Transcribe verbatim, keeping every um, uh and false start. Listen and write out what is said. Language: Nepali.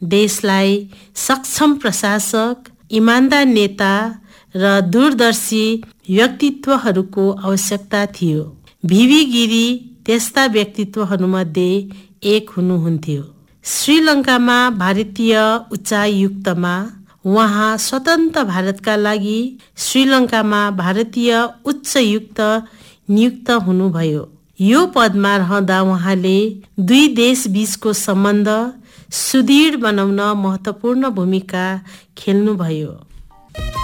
देशलाई सक्षम प्रशासक, इमानदार नेता र दूरदर्शी व्यक्तित्वहरूको आवश्यकता थियो। भिभी गिरी त्यस्ता व्यक्तित्वहरूमध्ये एक हुनुहुन्थ्यो। श्रीलङ्कामा भारतीय उच्चायुक्तमा उहाँ स्वतन्त्र भारतका लागि श्रीलङ्कामा भारतीय उच्चायुक्त नियुक्त हुनुभयो। यो पदमा रहँदा उहाँले दुई देश बीचको सम्बन्ध सुदृढ बनाउन महत्त्वपूर्ण भूमिका खेल्नुभयो।